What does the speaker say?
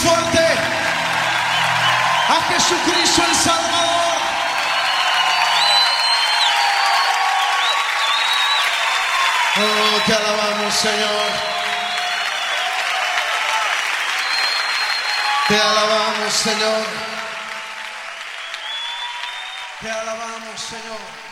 fuerte a Jesucristo el Salvador. Oh, te alabamos, Señor. Te alabamos, Señor. Te alabamos, Señor.